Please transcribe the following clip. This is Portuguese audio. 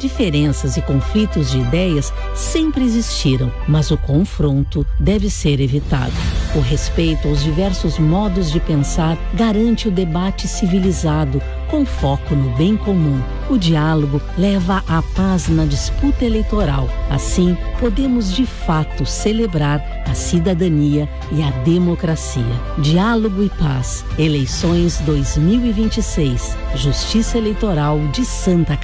Diferenças e conflitos de ideias sempre existiram, mas o confronto deve ser evitado. O respeito aos diversos modos de pensar garante o debate civilizado, com foco no bem comum. O diálogo leva à paz na disputa eleitoral. Assim, podemos de fato celebrar a cidadania e a democracia. Diálogo e paz. Eleições 2026. Justiça Eleitoral de Santa Catarina.